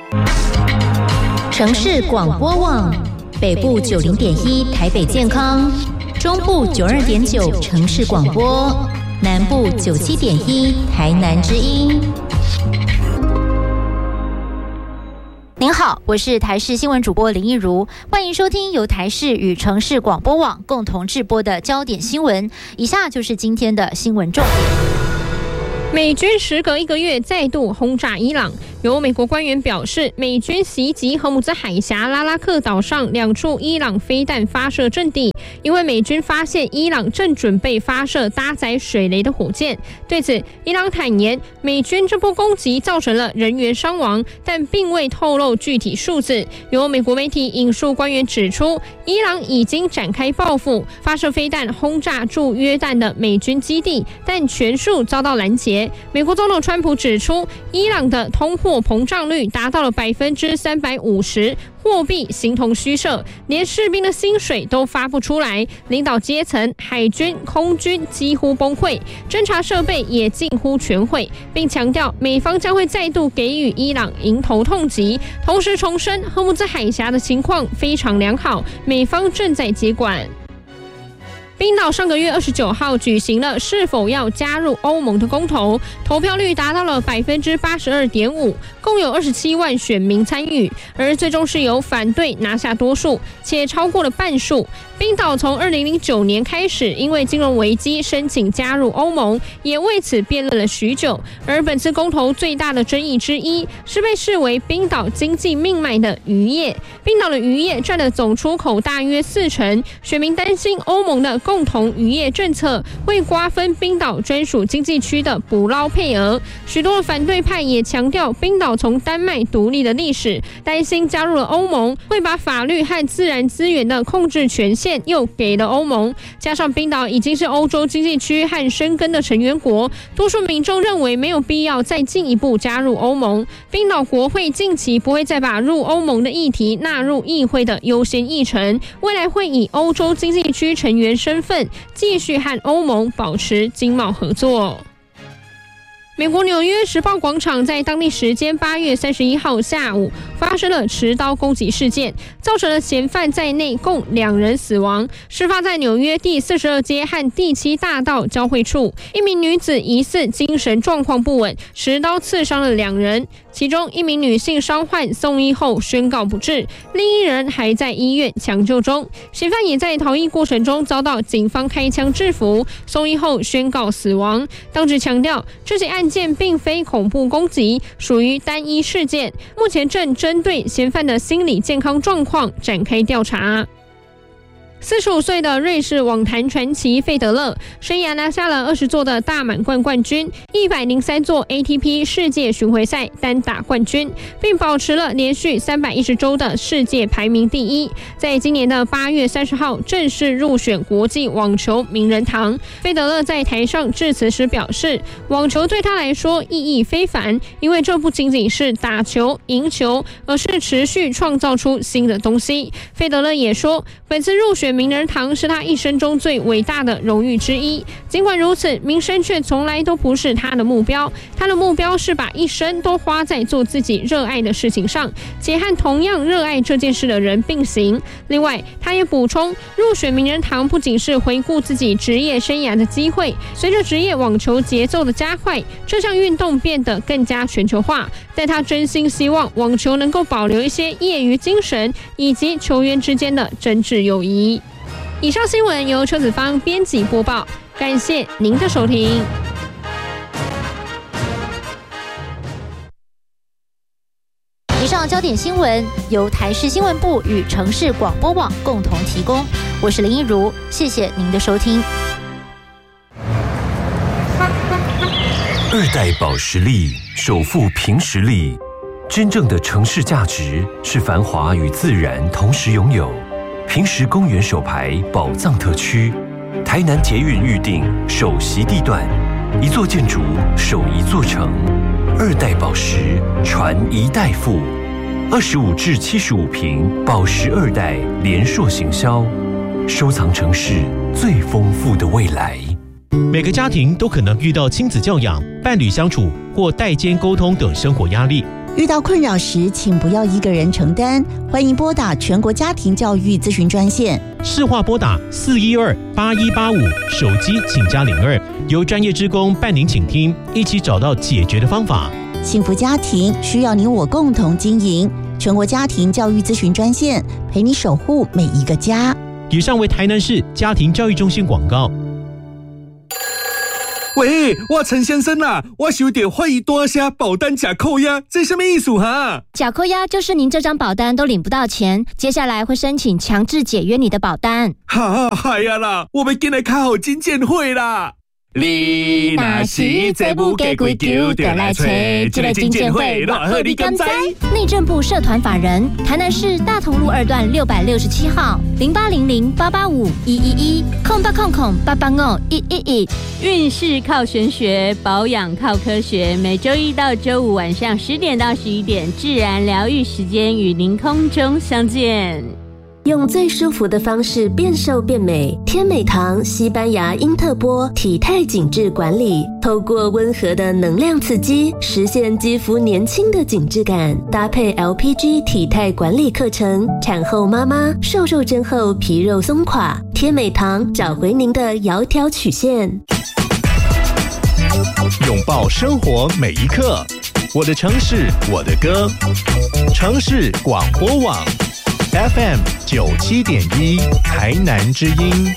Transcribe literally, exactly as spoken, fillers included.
城市广播网，北部九零点一台北健康，中部九二点九城市广播，南部九七点一台南之音。您好，我是台视新闻主播林益如，欢迎收听由台视与城市广播网共同制播的焦点新闻。以下就是今天的新闻重点。 美军时隔一个月再度轰炸伊朗，有美国官员表示，美军袭击荷姆兹海峡拉拉克岛上两处伊朗飞弹发射阵地，因为美军发现伊朗正准备发射搭载水雷的火箭。对此，伊朗坦言，美军这波攻击造成了人员伤亡，但并未透露具体数字。有美国媒体引述官员指出，伊朗已经展开报复，发射飞弹轰炸驻约旦的美军基地，但全数遭到拦截。美国总统川普指出，伊朗的通货膨胀率达到了百分之三百五十，货币形同虚设，连士兵的薪水都发不出来，领导阶层、海军、空军几乎崩溃，侦察设备也近乎全毁，并强调美方将会再度给予伊朗迎头痛击，同时重申荷姆兹海峡的情况非常良好，美方正在接管。冰岛上个月二十九号举行了是否要加入欧盟的公投，投票率达到了百分之八十二点五，共有二十七万选民参与，而最终是由反对拿下多数，且超过了半数。冰岛从二零零九年开始，因为金融危机申请加入欧盟，也为此辩论了许久。而本次公投最大的争议之一，是被视为冰岛经济命脉的渔业。冰岛的渔业占了总出口大约四成，选民担心欧盟的共同渔业政策会瓜分冰岛专属经济区的捕捞配额。许多反对派也强调，冰岛从丹麦独立的历史，担心加入了欧盟会把法律和自然资源的控制权限又给了欧盟。加上冰岛已经是欧洲经济区和申根的成员国，多数民众认为没有必要再进一步加入欧盟。冰岛国会近期不会再把入欧盟的议题纳入议会的优先议程，未来会以欧洲经济区成员身份继续和欧盟保持经贸合作。美国纽约时报广场在当地时间八月三十一号下午发生了持刀攻击事件，造成了嫌犯在内共两人死亡。事发在纽约第四十二街和第七大道交汇处，一名女子疑似精神状况不稳，持刀刺伤了两人，其中一名女性伤患送医后宣告不治，另一人还在医院抢救中。嫌犯也在逃逸过程中遭到警方开枪制服，送医后宣告死亡。当局强调，这起案件并非恐怖攻击，属于单一事件，目前正针对嫌犯的心理健康状况展开调查。四十五岁的瑞士网坛传奇费德勒，生涯拿下了二十座的大满贯冠军，一百零三座 A T P 世界巡回赛单打冠军，并保持了连续三百一十周的世界排名第一。在今年的八月三十号正式入选国际网球名人堂。费德勒在台上致辞时表示，网球对他来说意义非凡，因为这不仅仅是打球赢球，而是持续创造出新的东西。费德勒也说，本次入选名人堂是他一生中最伟大的荣誉之一。尽管如此，名声却从来都不是他的目标。他的目标是把一生都花在做自己热爱的事情上，且和同样热爱这件事的人并行。另外，他也补充，入选名人堂不仅是回顾自己职业生涯的机会，随着职业网球节奏的加快，这项运动变得更加全球化。但他真心希望网球能够保留一些业余精神，以及球员之间的真挚友谊。以上新闻由邱子芳编辑播报，感谢您的收听。 以上焦点新闻由台视新闻部与城市广播网共同提供，我是林益如，谢谢您的收听。 二代保时力首富凭实力，真正的城市价值是繁华与自然同时拥有。平实公园首排宝藏特区，台南捷运预定首席地段，一座建筑守一座城，二代宝石传一代富，二十五至七十五坪宝石二代连硕行销，收藏城市最丰富的未来。 每个家庭都可能遇到亲子教养、伴侣相处或代间沟通等生活压力。 遇到困扰时，请不要一个人承担，欢迎拨打全国家庭教育咨询专线。 市话拨打四一二八一八五，手机请加零二，由专业志工伴您倾听，一起找到解决的方法。 幸福家庭需要你我共同经营，全国家庭教育咨询专线陪你守护每一个家。 以上为台南市家庭教育中心广告。 喂，我陈先生啊，我收到欢迎大声保单假扣押，这什么意思哈？ 假扣押就是您这张保单都领不到钱，接下来会申请强制解约你的保单。 哈，嗨呀啦，我们进来看好金监会啦。你若是这不给归咎，就来找这个金监会，偌好你敢知？ 内政部社团法人台南市大同路二段六百六十七号零八零零八八五一一一空八空空八八五一一一。 运势靠玄学，保养靠科学。每周一到周五晚上十点到十一点，自然疗愈时间与您空中相见。 用最舒服的方式变瘦变美，天美堂西班牙因特波体态紧致管理，透过温和的能量刺激，实现肌肤年轻的紧致感。搭配 L P G 体态管理课程，产后妈妈瘦肉针后皮肉松垮，天美堂找回您的窈窕曲线。 拥抱生活每一刻，我的城市，我的歌，城市广播网。F M 九七点一，台南之音。